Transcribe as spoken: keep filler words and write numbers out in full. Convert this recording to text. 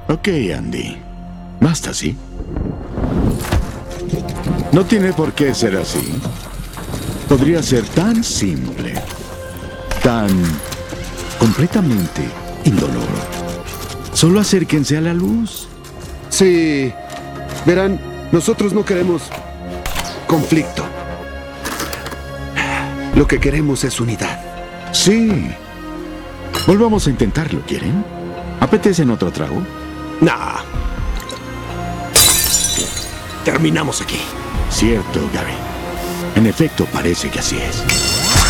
Ok, Andy. Basta así. No tiene por qué ser así. Podría ser tan simple, tan completamente indoloro. Solo acérquense a la luz. Sí. Verán, nosotros no queremos conflicto. Lo que queremos es unidad. Sí. Volvamos a intentarlo, ¿quieren? ¿Apetecen otro trago? Nah. Terminamos aquí. Cierto, Gary. En efecto, parece que así es.